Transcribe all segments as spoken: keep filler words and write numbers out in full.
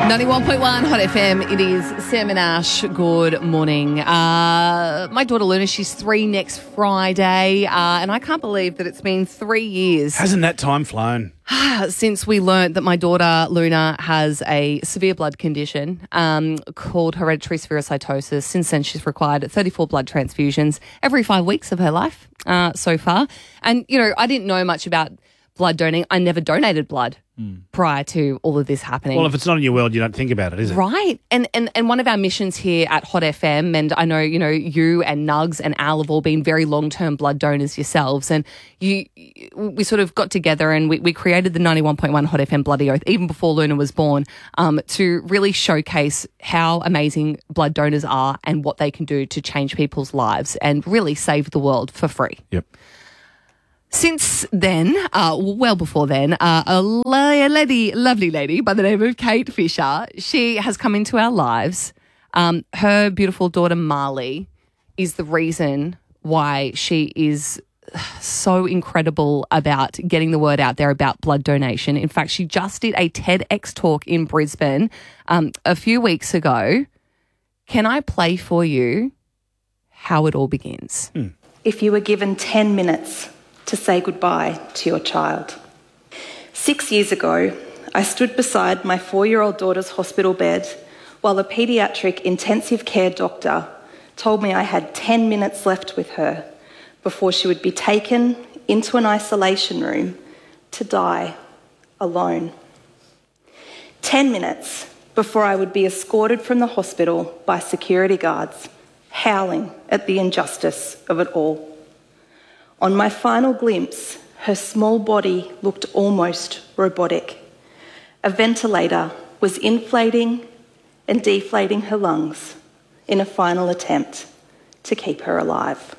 ninety-one point one Hot F M. It is Sam and Ash. Good morning. Uh, my daughter Luna, she's three next Friday, uh, and I can't believe that it's been three years Hasn't that time flown? since we learnt that my daughter Luna has a severe blood condition um, called hereditary spherocytosis. Since then, she's required thirty-four blood transfusions every five weeks of her life uh, so far. And, you know, I didn't know much about blood donating. I never donated blood mm. prior to all of this happening. Well, if it's not in your world, you don't think about it, is it? Right. And, and and one of our missions here at Hot F M, and I know, you know, you and Nugs and Al have all been very long-term blood donors yourselves, and you, we sort of got together and we, we created the ninety-one point one Hot F M Bloody Oath, even before Luna was born, um, to really showcase how amazing blood donors are and what they can do to change people's lives and really save the world for free. Yep. Since then, uh, well before then, uh, a lady, lovely lady by the name of Kate Fisher, she has come into our lives. Um, her beautiful daughter Marley is the reason why she is so incredible about getting the word out there about blood donation. In fact, she just did a TEDx talk in Brisbane um, a few weeks ago. Can I play for you how it all begins? Hmm. If you were given ten minutes to say goodbye to your child. Six years ago, I stood beside my four-year-old daughter's hospital bed while a paediatric intensive care doctor told me I had ten minutes left with her before she would be taken into an isolation room to die alone. Ten minutes before I would be escorted from the hospital by security guards, howling at the injustice of it all. On my final glimpse, her small body looked almost robotic. A ventilator was inflating and deflating her lungs in a final attempt to keep her alive.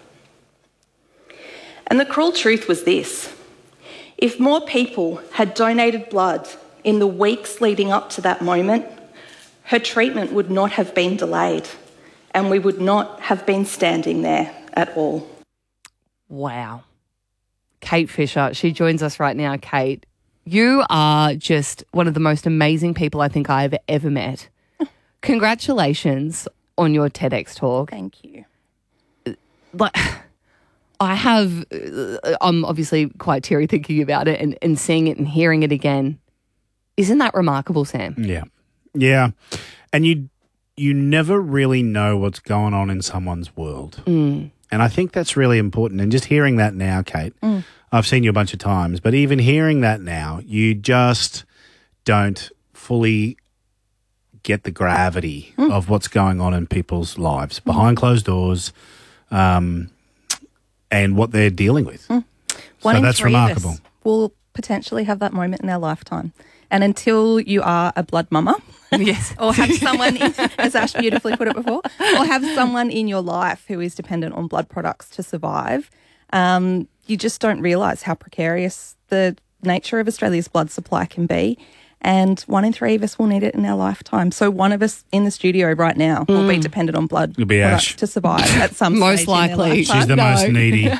And the cruel truth was this: if more people had donated blood in the weeks leading up to that moment, her treatment would not have been delayed and we would not have been standing there at all. Wow. Kate Fisher, she joins us right now. Kate, you are just one of the most amazing people I think I've ever met. Congratulations on your TEDx talk. Thank you. Like, I have, I'm obviously quite teary thinking about it and, and seeing it and hearing it again. Isn't that remarkable, Sam? Yeah. Yeah. And you you never really know what's going on in someone's world. Mm. And I think that's really important. And just hearing that now, Kate, Mm. I've seen you a bunch of times, but even hearing that now, you just don't fully get the gravity mm. of what's going on in people's lives behind mm. closed doors um, and what they're dealing with. Mm. So One that's in three remarkable. Of us will potentially have that moment in our lifetime. And until you are a blood mama, yes, or have someone, in, as Ash beautifully put it before, or have someone in your life who is dependent on blood products to survive, um, you just don't realise how precarious the nature of Australia's blood supply can be. And one in three of us will need it in our lifetime. So one of us in the studio right now mm. will be dependent on blood It'll be products Ash. to survive at some most stage likely. in their lifetime. She's the No. most needy,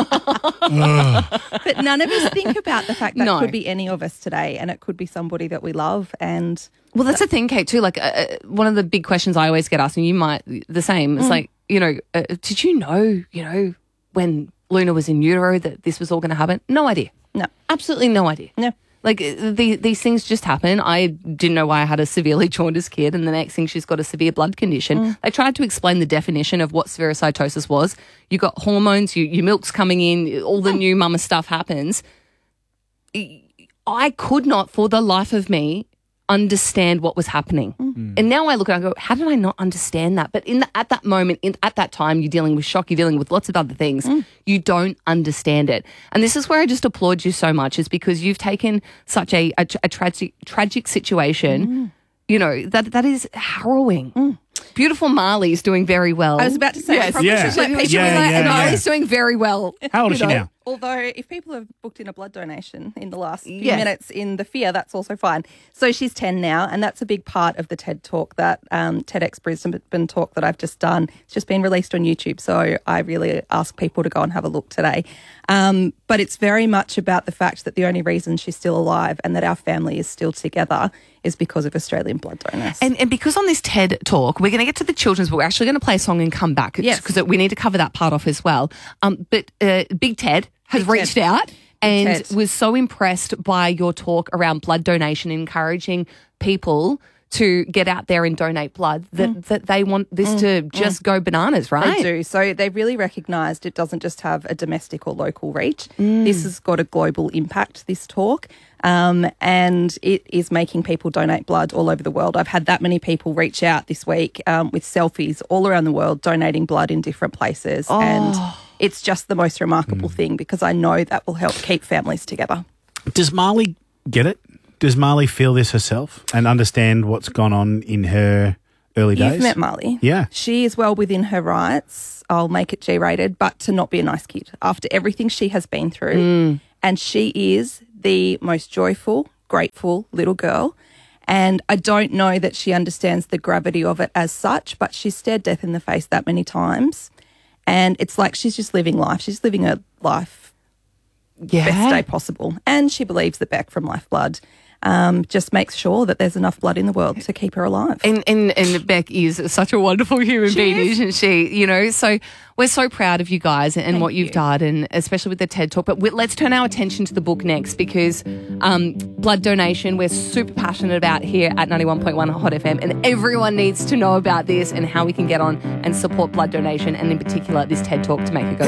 Kate. But none of us think about the fact that No. could be any of us today, and it could be somebody that we love. And well, that's the thing, Kate, too. Like, uh, one of the big questions I always get asked, and you might the same. It's mm. like, you know, uh, did you know, you know, when Luna was in utero that this was all going to happen? No idea. No, absolutely no idea. No. Like, the, these things just happen. I didn't know why I had a severely jaundiced kid, and the next thing she's got a severe blood condition. Mm. They tried to explain the definition of what spherocytosis was. You got hormones, you, your milk's coming in, all the new mama stuff happens. I could not, for the life of me, understand what was happening. Mm. And now I look and I go, how did I not understand that? But in the, at that moment, in, at that time, you're dealing with shock, you're dealing with lots of other things. Mm. You don't understand it. And this is where I just applaud you so much, is because you've taken such a, a, a tragic tragic situation, mm. you know, that that is harrowing. Mm. Beautiful Marley's doing very well. I was about to say, yes. probably yeah. should let people yeah, like, yeah, and yeah. Marley's doing very well. How old is she know? now? Although if people have booked in a blood donation in the last few Yes. minutes in the fear, that's also fine. So she's ten now, and that's a big part of the TED Talk, that um, TEDx Brisbane talk that I've just done. It's just been released on YouTube, so I really ask people to go and have a look today. Um, but it's very much about the fact that the only reason she's still alive and that our family is still together is because of Australian blood donors. And, and because on this TED Talk, we're going to get to the children's, but we're actually going to play a song and come back Yes. because we need to cover that part off as well. Um, but uh, Big Ted has Big reached Ted. out and Ted. was so impressed by your talk around blood donation, encouraging people to get out there and donate blood, that, mm. that they want this mm. to just mm. go bananas, right? They do. So they really recognised it doesn't just have a domestic or local reach. Mm. This has got a global impact, this talk, um, and it is making people donate blood all over the world. I've had that many people reach out this week um, with selfies all around the world donating blood in different places. Oh. And it's just the most remarkable mm. thing because I know that will help keep families together. Does Marley get it? Does Marley feel this herself and understand what's gone on in her early days? You've met Marley. Yeah. She is well within her rights. I'll make it G-rated, but to not be a nice kid after everything she has been through. Mm. And she is the most joyful, grateful little girl. And I don't know that she understands the gravity of it as such, but she's stared death in the face that many times. And it's like she's just living life. She's living her life yeah. best day possible. And she believes that Beck from Lifeblood Um, just makes sure that there's enough blood in the world to keep her alive. And and, and Beck is such a wonderful human she being, is. isn't she? You know, so we're so proud of you guys and Thank what you've you. done, and especially with the TED Talk. But we, let's turn our attention to the book next because um, blood donation, we're super passionate about here at ninety-one point one Hot F M, and everyone needs to know about this and how we can get on and support blood donation, and in particular this TED Talk to make it go